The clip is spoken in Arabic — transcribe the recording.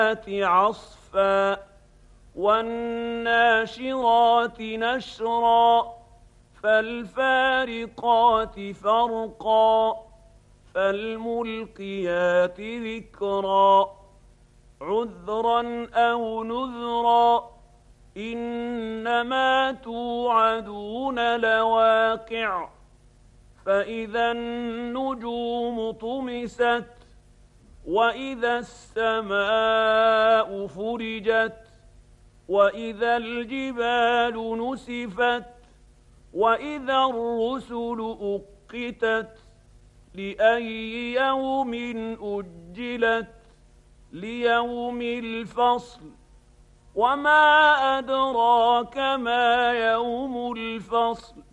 عصفا والناشرات نشرا فالفارقات فرقا فالملقيات ذكرا عذرا أو نذرا إنما توعدون لواقع فإذا النجوم طمست وإذا السماء فرجت وإذا الجبال نسفت وإذا الرسل أقتت لأي يوم أجلت ليوم الفصل وما أدراك ما يوم الفصل